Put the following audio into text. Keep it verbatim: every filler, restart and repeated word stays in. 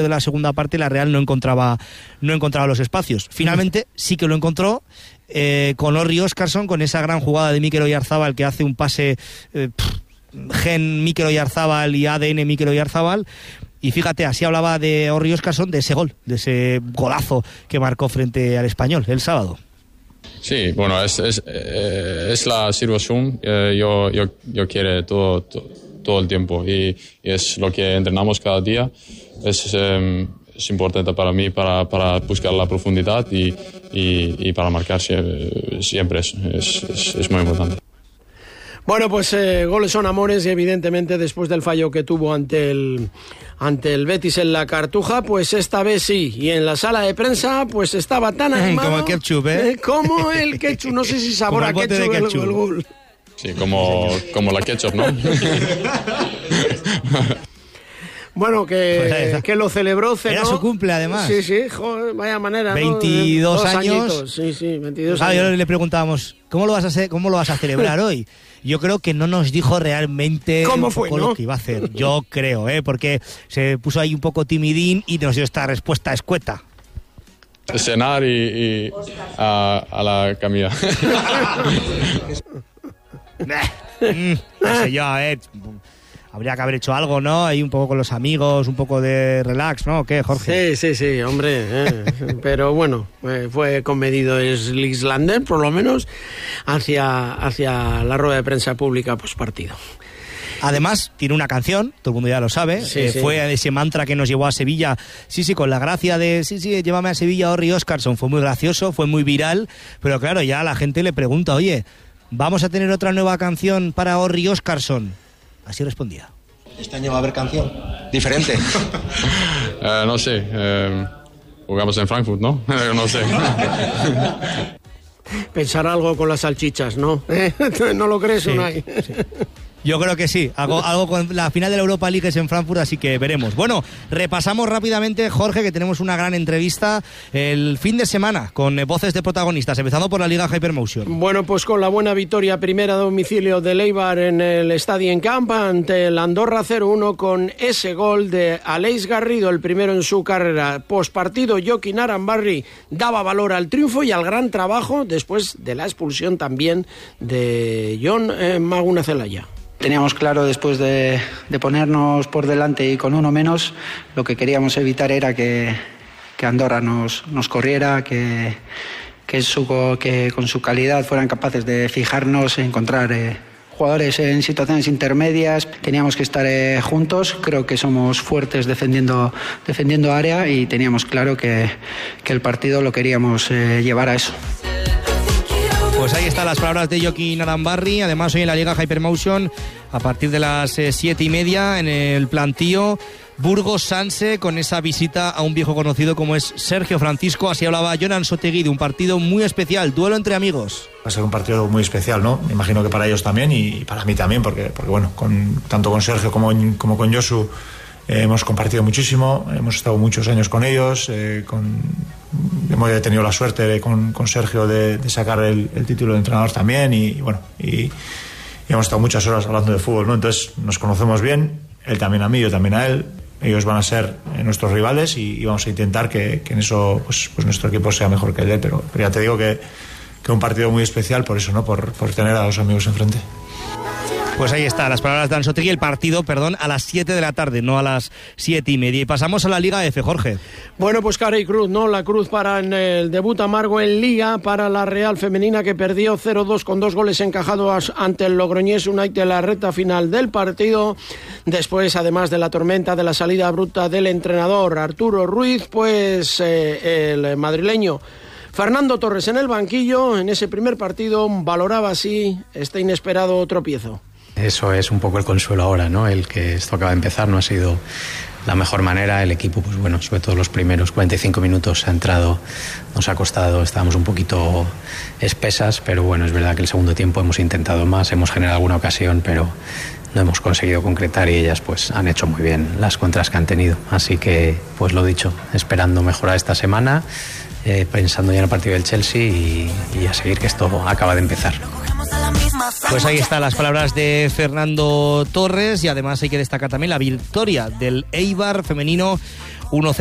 de la segunda parte la Real no encontraba no encontraba los espacios. Finalmente sí que lo encontró eh, con Orri Óscarsson, con esa gran jugada de Mikel Oyarzábal que hace un pase eh, pff, gen Mikel Oyarzábal y A D N Mikel Oyarzábal. Y fíjate, así hablaba de Orri Óscarsson, de ese gol, de ese golazo que marcó frente al Español el sábado. Sí, bueno, es, es, es la situación que yo, yo, yo quiero todo, todo, todo el tiempo y, y es lo que entrenamos cada día. Es, um, es importante para mí para, para buscar la profundidad y, y, y para marcar siempre, siempre es, es, es, es muy importante. Bueno, pues eh, goles son amores y evidentemente después del fallo que tuvo ante el ante el Betis en la Cartuja, pues esta vez sí. Y en la sala de prensa, pues estaba tan animado. Como el ketchup, ¿eh? eh como el ketchup, no sé si sabor a ketchup, ketchup. El, el gol. Sí, como, como la ketchup, ¿no? Bueno, que, pues que lo celebró, cenó. Era su cumple, además. Sí, sí, joder, vaya manera, veintidós ¿no? años. Añitos. Sí, sí, veintidós ah, años. Yo le preguntábamos, ¿cómo lo vas a hacer, cómo lo vas a celebrar hoy? Yo creo que no nos dijo realmente ¿Cómo fue, un poco ¿no? lo que iba a hacer. Yo creo, ¿eh? Porque se puso ahí un poco timidín y nos dio esta respuesta escueta. Cenar y, y a, a la camilla. mm, no sé yo, eh. Habría que haber hecho algo, ¿no? Ahí un poco con los amigos, un poco de relax, ¿no? ¿O qué, Jorge? Sí, sí, sí, hombre. Eh. Pero bueno, eh, fue comedido es Islander, por lo menos, hacia, hacia la rueda de prensa pública post partido. Además, tiene una canción, todo el mundo ya lo sabe, sí, eh, sí. fue ese mantra que nos llevó a Sevilla, sí, sí, con la gracia de, sí, sí, llévame a Sevilla, Orri Óscarsson, fue muy gracioso, fue muy viral, pero claro, ya la gente le pregunta, oye, ¿vamos a tener otra nueva canción para Orri Óscarsson? Así respondía. ¿Este año va a haber canción diferente? uh, no sé, uh, jugamos en Frankfurt, ¿no? No sé. Pensar algo con las salchichas, ¿no? ¿Eh? ¿No lo crees, sí, Unai? Sí. Yo creo que sí, algo, algo con la final de la Europa League es en Frankfurt, así que veremos. Bueno, repasamos rápidamente, Jorge, que tenemos una gran entrevista el fin de semana con voces de protagonistas, empezando por la Liga Hypermotion. Bueno, pues con la buena victoria primera a domicilio del Eibar en el Stadium Camp ante el Andorra cero uno con ese gol de Aleix Garrido, el primero en su carrera. Postpartido, Joaquín Arambarri daba valor al triunfo y al gran trabajo después de la expulsión también de Jon eh, Maguna Zelaya. Teníamos claro, después de, de ponernos por delante y con uno menos, lo que queríamos evitar era que, que Andorra nos, nos corriera, que, que, su, que con su calidad fueran capaces de fijarnos, encontrar eh, jugadores en situaciones intermedias. Teníamos que estar eh, juntos, creo que somos fuertes defendiendo, defendiendo área y teníamos claro que, que el partido lo queríamos eh, llevar a eso. Pues ahí están las palabras de Joaquín Arambarri. Además, hoy en la Liga Hypermotion, a partir de las eh, siete y media, en el plantío, Burgos Sanse, con esa visita a un viejo conocido como es Sergio Francisco. Así hablaba Jonan Sotegui de un partido muy especial, duelo entre amigos. Va a ser un partido muy especial, ¿no? Me imagino que para ellos también y para mí también, porque, porque bueno, con, tanto con Sergio como, como con Josu eh, hemos compartido muchísimo, hemos estado muchos años con ellos, eh, con... hemos tenido la suerte de, con, con Sergio de, de sacar el, el título de entrenador también y, y bueno y, y hemos estado muchas horas hablando de fútbol, ¿no? Entonces nos conocemos bien, él también a mí, yo también a él. Ellos van a ser nuestros rivales y, y vamos a intentar que, que en eso pues, pues nuestro equipo sea mejor que el de él, pero, pero ya te digo que, que un partido muy especial por eso, ¿no? Por, por tener a los amigos enfrente. Pues ahí está, las palabras de Ansotegui, el partido, perdón, a las siete de la tarde, no a las siete y media. Y pasamos a la Liga F, Jorge. Bueno, pues cara y cruz, ¿no? La cruz para en el debut amargo en Liga para la Real Femenina, que perdió cero dos con dos goles encajados ante el Logroñés United en la recta final del partido. Después, además de la tormenta de la salida bruta del entrenador Arturo Ruiz, pues eh, el madrileño Fernando Torres en el banquillo, en ese primer partido, valoraba así este inesperado tropiezo. Eso es un poco el consuelo ahora, ¿no? El que esto acaba de empezar no ha sido la mejor manera. El equipo, pues bueno, sobre todo los primeros cuarenta y cinco minutos ha entrado, nos ha costado, estábamos un poquito espesas, pero bueno, es verdad que el segundo tiempo hemos intentado más, hemos generado alguna ocasión, pero no hemos conseguido concretar y ellas pues han hecho muy bien las contras que han tenido. Así que, pues lo dicho, esperando mejorar esta semana, eh, pensando ya en el partido del Chelsea y, y a seguir, que esto acaba de empezar. Pues ahí están las palabras de Fernando Torres y además hay que destacar también la victoria del Eibar femenino uno